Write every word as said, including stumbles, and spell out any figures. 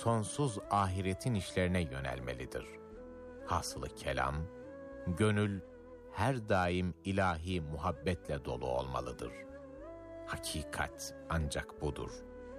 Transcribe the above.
sonsuz ahiretin işlerine yönelmelidir. Hasılı kelam, gönül her daim ilahi muhabbetle dolu olmalıdır. Hakikat ancak budur.